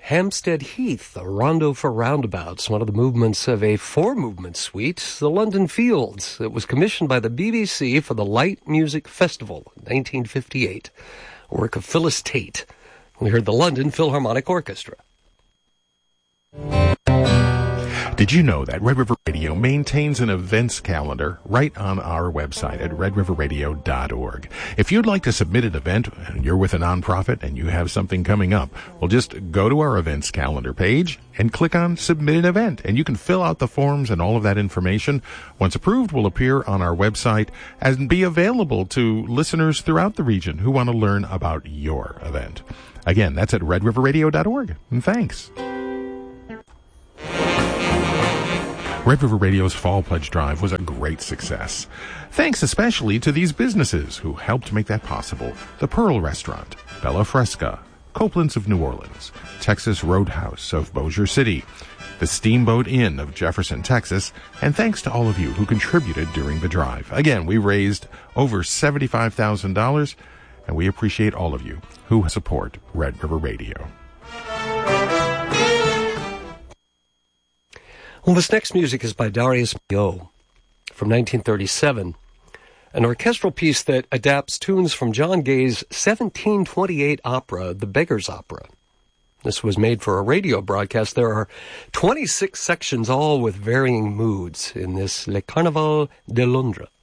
Hampstead Heath, a rondo for roundabouts, one of the movements of a four-movement suite, the London Fields. It was commissioned by the BBC for the Light Music Festival in 1958, a work of Phyllis Tate. We heard the London Philharmonic Orchestra. Did you know that Red River Radio maintains an events calendar right on our website at redriverradio.org? If you'd like to submit an event and you're with a nonprofit and you have something coming up, well, just go to our events calendar page and click on Submit an Event, and you can fill out the forms, and all of that information, once approved, will appear on our website and be available to listeners throughout the region who want to learn about your event. Again, that's at redriverradio.org. And thanks. Red River Radio's Fall Pledge Drive was a great success. Thanks especially to these businesses who helped make that possible. The Pearl Restaurant, Bella Fresca, Copeland's of New Orleans, Texas Roadhouse of Bossier City, the Steamboat Inn of Jefferson, Texas, and thanks to all of you who contributed during the drive. Again, we raised over $75,000, and we appreciate all of you who support Red River Radio. Well, this next music is by Darius Milhaud from 1937, an orchestral piece that adapts tunes from John Gay's 1728 opera, The Beggar's Opera. This was made for a radio broadcast. There are 26 sections, all with varying moods, in this Le Carnaval de Londres.